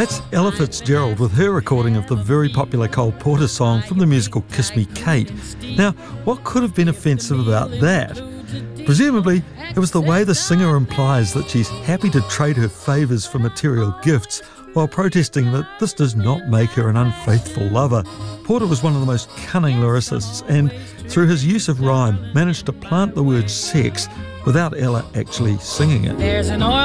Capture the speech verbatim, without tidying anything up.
That's Ella Fitzgerald with her recording of the very popular Cole Porter song from the musical Kiss Me Kate. Now, what could have been offensive about that? Presumably, it was the way the singer implies that she's happy to trade her favours for material gifts while protesting that this does not make her an unfaithful lover. Porter was one of the most cunning lyricists and, through his use of rhyme, managed to plant the word sex without Ella actually singing it. There's an oil